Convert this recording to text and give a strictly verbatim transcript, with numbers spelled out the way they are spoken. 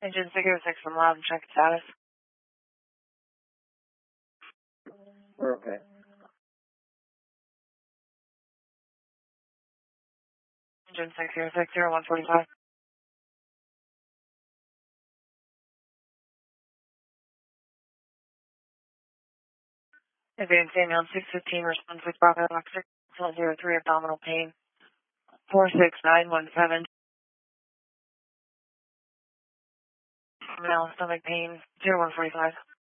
Engine six oh six from lab, check status. We're okay. Engine six oh six, zero one forty-five. Advancing on six fifteen, response with Bravo Box six zero three, abdominal pain. four six nine one seven. Male stomach pain, zero one forty-five.